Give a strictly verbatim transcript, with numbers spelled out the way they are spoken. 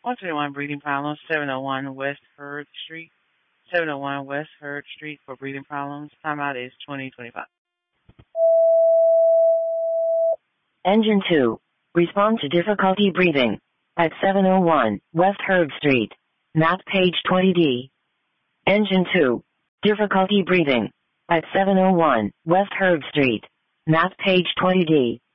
one twenty-one breathing problems, seven oh one West Hurd Street. seven oh one West Hurd Street for breathing problems. Timeout is twenty twenty-five. Engine two. Respond to difficulty breathing. At seven oh one West Hurd Street. Map page twenty D. Engine two. Difficulty breathing. At seven oh one West Hurd Street. Map page twenty D.